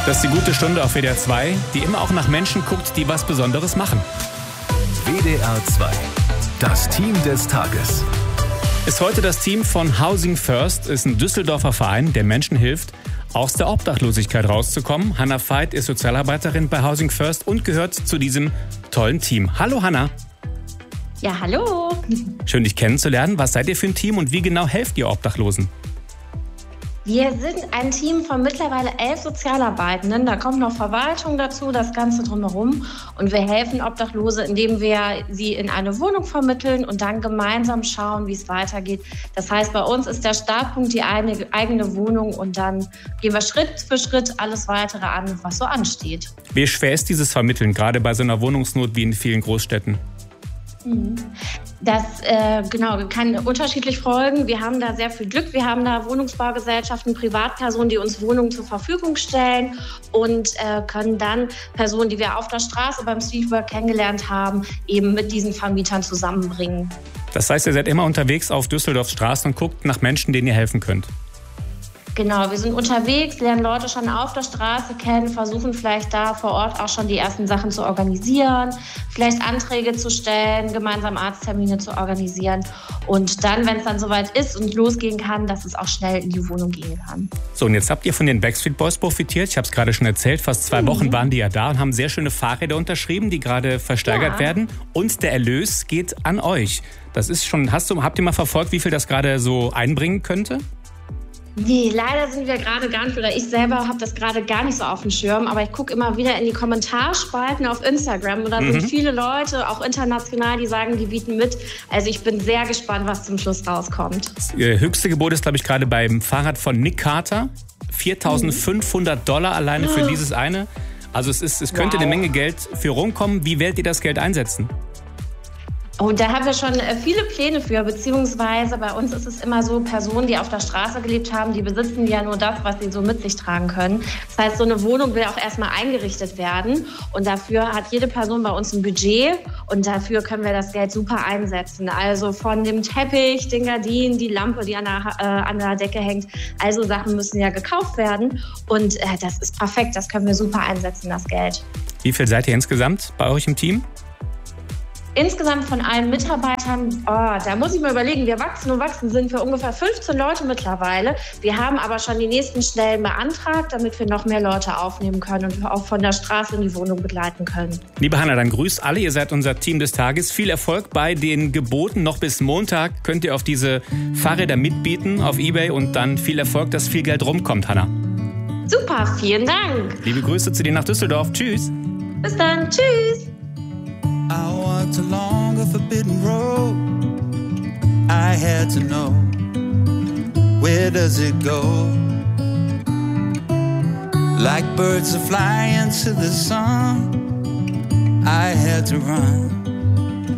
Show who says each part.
Speaker 1: Das ist die gute Stunde auf WDR 2, die immer auch nach Menschen guckt, die was Besonderes machen.
Speaker 2: WDR 2, das Team des Tages.
Speaker 1: Ist heute das Team von Housing First, ist ein Düsseldorfer Verein, der Menschen hilft, aus der Obdachlosigkeit rauszukommen. Hanna Veit ist Sozialarbeiterin bei Housing First und gehört zu diesem tollen Team. Hallo Hanna.
Speaker 3: Ja, hallo.
Speaker 1: Schön, dich kennenzulernen. Was seid ihr für ein Team und wie genau helft ihr Obdachlosen?
Speaker 3: Wir sind ein Team von mittlerweile 11 Sozialarbeitenden. Da kommt noch Verwaltung dazu, das Ganze drumherum. Und wir helfen Obdachlose, indem wir sie in eine Wohnung vermitteln und dann gemeinsam schauen, wie es weitergeht. Das heißt, bei uns ist der Startpunkt die eigene Wohnung und dann gehen wir Schritt für Schritt alles Weitere an, was so ansteht.
Speaker 1: Wie schwer ist dieses Vermitteln, gerade bei so einer Wohnungsnot wie in vielen Großstädten?
Speaker 3: Das kann unterschiedlich folgen. Wir haben da sehr viel Glück. Wir haben da Wohnungsbaugesellschaften, Privatpersonen, die uns Wohnungen zur Verfügung stellen und können dann Personen, die wir auf der Straße beim Streetwork kennengelernt haben, eben mit diesen Vermietern zusammenbringen.
Speaker 1: Das heißt, ihr seid immer unterwegs auf Düsseldorfs Straßen und guckt nach Menschen, denen ihr helfen könnt.
Speaker 3: Genau, wir sind unterwegs, lernen Leute schon auf der Straße kennen, versuchen vielleicht da vor Ort auch schon die ersten Sachen zu organisieren, vielleicht Anträge zu stellen, gemeinsam Arzttermine zu organisieren und dann, wenn es dann soweit ist und losgehen kann, dass es auch schnell in die Wohnung gehen kann.
Speaker 1: So, und jetzt habt ihr von den Backstreet Boys profitiert. Ich habe es gerade schon erzählt, fast 2 Wochen waren die ja da und haben sehr schöne Fahrräder unterschrieben, die gerade versteigert werden und der Erlös geht an euch. Das ist schon, habt ihr mal verfolgt, wie viel das gerade so einbringen könnte?
Speaker 3: Nee, leider sind wir gerade gar nicht, oder ich selber habe das gerade gar nicht so auf dem Schirm, aber ich gucke immer wieder in die Kommentarspalten auf Instagram und da sind viele Leute, auch international, die sagen, die bieten mit. Also ich bin sehr gespannt, was zum Schluss rauskommt. Das
Speaker 1: höchste Gebot ist, glaube ich, gerade beim Fahrrad von Nick Carter. $4.500 alleine für dieses eine. Also es könnte eine Menge Geld für rumkommen. Wie werdet ihr das Geld einsetzen?
Speaker 3: Und da haben wir schon viele Pläne für, beziehungsweise bei uns ist es immer so, Personen, die auf der Straße gelebt haben, die besitzen ja nur das, was sie so mit sich tragen können. Das heißt, so eine Wohnung will auch erstmal eingerichtet werden und dafür hat jede Person bei uns ein Budget und dafür können wir das Geld super einsetzen. Also von dem Teppich, den Gardinen, die Lampe, die an der Decke hängt, also Sachen müssen ja gekauft werden und das ist perfekt, das können wir super einsetzen, das Geld.
Speaker 1: Wie viel seid ihr insgesamt bei euch im Team?
Speaker 3: Insgesamt von allen Mitarbeitern, da muss ich mal überlegen, wir wachsen, sind wir ungefähr 15 Leute mittlerweile. Wir haben aber schon die nächsten Stellen beantragt, damit wir noch mehr Leute aufnehmen können und auch von der Straße in die Wohnung begleiten können.
Speaker 1: Liebe Hanna, dann grüßt alle, ihr seid unser Team des Tages. Viel Erfolg bei den Geboten. Noch bis Montag könnt ihr auf diese Fahrräder mitbieten auf eBay und dann viel Erfolg, dass viel Geld rumkommt, Hanna.
Speaker 3: Super, vielen Dank.
Speaker 1: Liebe Grüße zu dir nach Düsseldorf. Tschüss.
Speaker 3: Bis dann, tschüss.
Speaker 4: I walked along a forbidden road. I had to know, where does it go? Like birds that fly into the sun, I had to run.